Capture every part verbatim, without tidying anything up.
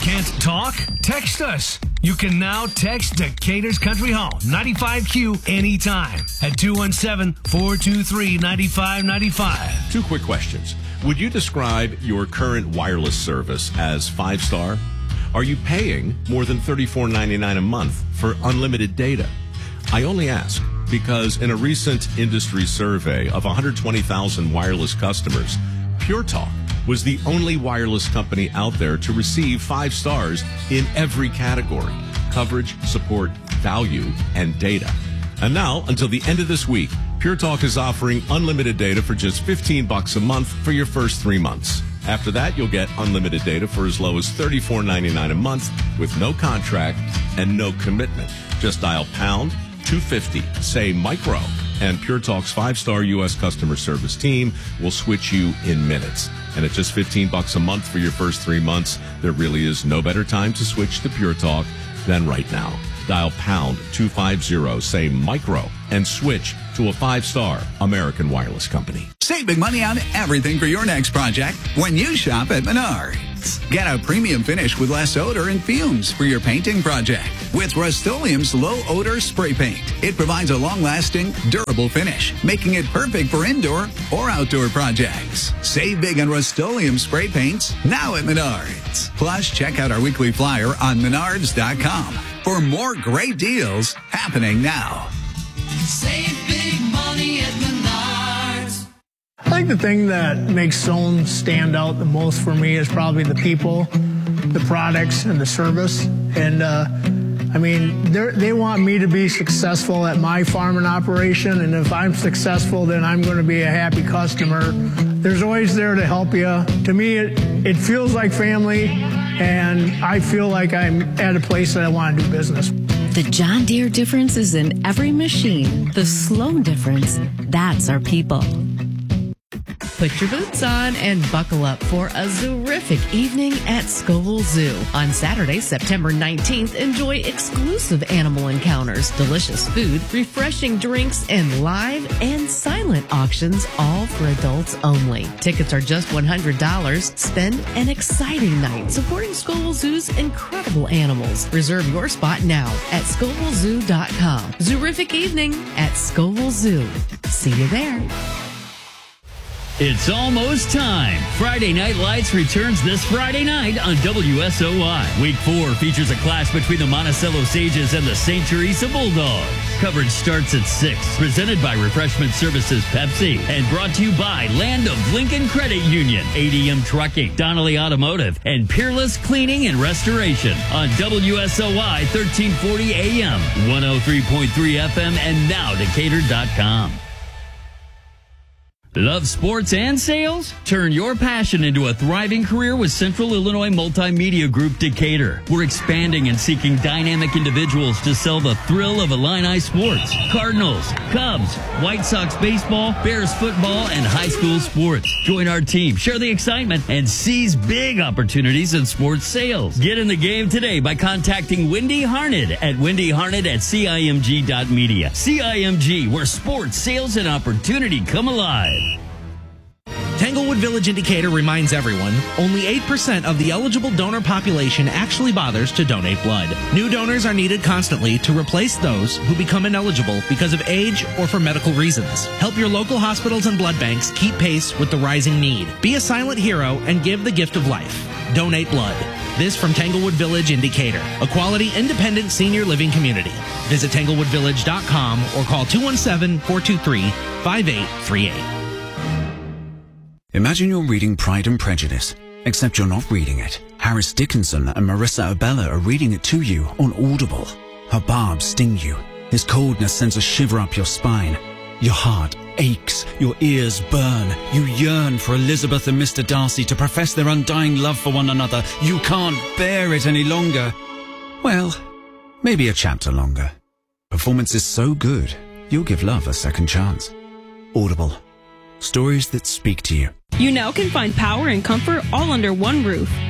Can't talk? Text us. You can now text Decatur's Country Home, ninety-five Q, anytime at two one seven, four two three, nine five nine five. Two quick questions. Would you describe your current wireless service as five-star? Are you paying more than thirty-four ninety-nine a month for unlimited data? I only ask because in a recent industry survey of one hundred twenty thousand wireless customers, Pure Talk was the only wireless company out there to receive five stars in every category: coverage, support, value, and data. And now, until the end of this week, Pure Talk is offering unlimited data for just fifteen bucks a month for your first three months. After that, you'll get unlimited data for as low as thirty-four ninety-nine a month with no contract and no commitment. Just dial pound two fifty, say micro, and Pure Talk's five-star U S customer service team will switch you in minutes. And at just fifteen bucks a month for your first three months, there really is no better time to switch to Pure Talk than right now. Dial pound two fifty, say micro, and switch to a five-star American wireless company. Save big money on everything for your next project when you shop at Menards. Get a premium finish with less odor and fumes for your painting project with Rust-Oleum's low-odor spray paint. It provides a long-lasting, durable finish, making it perfect for indoor or outdoor projects. Save big on Rust-Oleum spray paints now at Menards. Plus, check out our weekly flyer on menards dot com for more great deals happening now. Save big money at Menards. I think the thing that makes Zone stand out the most for me is probably the people, the products, and the service. And, uh, I mean, they want me to be successful at my farming operation, and if I'm successful, then I'm going to be a happy customer. There's always there to help you. To me, it, it feels like family, and I feel like I'm at a place that I want to do business. The John Deere difference is in every machine. The slow difference, that's our people. Put your boots on and buckle up for a terrific evening at Scoville Zoo. On Saturday, September nineteenth, enjoy exclusive animal encounters, delicious food, refreshing drinks, and live and silent auctions, all for adults only. Tickets are just one hundred dollars. Spend an exciting night supporting Scoville Zoo's incredible animals. Reserve your spot now at scoville zoo dot com. Terrific evening at Scoville Zoo. See you there. It's almost time. Friday Night Lights returns this Friday night on W S O I. Week four features a clash between the Monticello Sages and the Saint Teresa Bulldogs. Coverage starts at six. Presented by Refreshment Services Pepsi and brought to you by Land of Lincoln Credit Union, A D M Trucking, Donnelly Automotive, and Peerless Cleaning and Restoration on W S O I thirteen forty A M, one oh three point three F M, and now Decatur dot com. Love sports and sales? Turn your passion into a thriving career with Central Illinois Multimedia Group Decatur. We're expanding and seeking dynamic individuals to sell the thrill of Illini sports. Cardinals, Cubs, White Sox baseball, Bears football, and high school sports. Join our team, share the excitement, and seize big opportunities in sports sales. Get in the game today by contacting Wendy Harned at wendy harned at C I M G dot media. C I M G, where sports, sales, and opportunity come alive. Tanglewood Village in Decatur reminds everyone, only eight percent of the eligible donor population actually bothers to donate blood. New donors are needed constantly to replace those who become ineligible because of age or for medical reasons. Help your local hospitals and blood banks keep pace with the rising need. Be a silent hero and give the gift of life. Donate blood. This from Tanglewood Village in Decatur, a quality, independent senior living community. Visit tanglewood village dot com or call two one seven, four two three, five eight three eight. Imagine you're reading Pride and Prejudice, except you're not reading it. Harris Dickinson and Marissa Abella are reading it to you on Audible. Her barbs sting you. His coldness sends a shiver up your spine. Your heart aches. Your ears burn. You yearn for Elizabeth and Mister Darcy to profess their undying love for one another. You can't bear it any longer. Well, maybe a chapter longer. Performance is so good, you'll give love a second chance. Audible. Stories that speak to you. You now can find power and comfort all under one roof.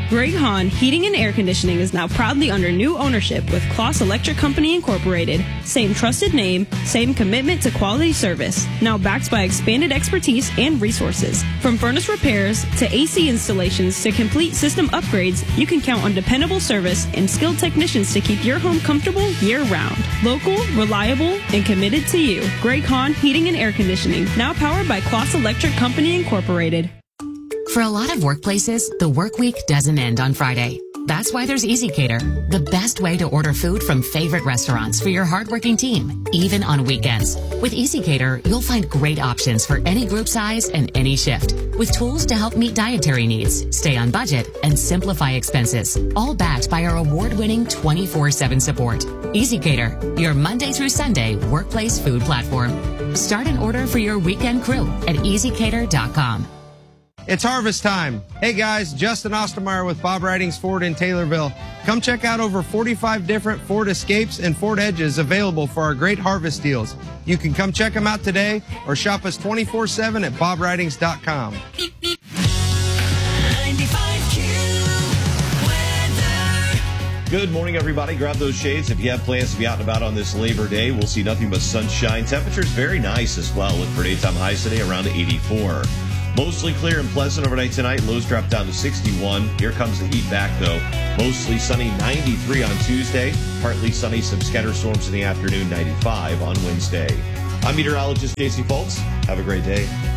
Greg Hahn Heating and Air Conditioning is now proudly under new ownership with Kloss Electric Company Incorporated. Same trusted name, same commitment to quality service. Now backed by expanded expertise and resources. From furnace repairs to A C installations to complete system upgrades, you can count on dependable service and skilled technicians to keep your home comfortable year-round. Local, reliable, and committed to you. Greg Hahn Heating and Air Conditioning, now powered by Kloss Electric Company Incorporated. For a lot of workplaces, the work week doesn't end on Friday. That's why there's EasyCater, the best way to order food from favorite restaurants for your hardworking team, even on weekends. With EasyCater, you'll find great options for any group size and any shift, with tools to help meet dietary needs, stay on budget, and simplify expenses, all backed by our award-winning twenty-four seven support. EasyCater, your Monday through Sunday workplace food platform. Start an order for your weekend crew at easy cater dot com. It's harvest time. Hey guys, Justin Ostermeyer with Bob Ridings Ford in Taylorville. Come check out over forty-five different Ford Escapes and Ford Edges available for our great harvest deals. You can come check them out today or shop us twenty-four seven at bob ridings dot com. Good morning, everybody. Grab those shades if you have plans to be out and about on this Labor Day. We'll see nothing but sunshine. Temperatures very nice as well. Look for daytime highs today around eighty-four. Mostly clear and pleasant overnight tonight. Lows drop down to sixty-one. Here comes the heat back, though. Mostly sunny, ninety-three on Tuesday. Partly sunny, some scattered storms in the afternoon, ninety-five on Wednesday. I'm meteorologist Casey Foltz. Have a great day.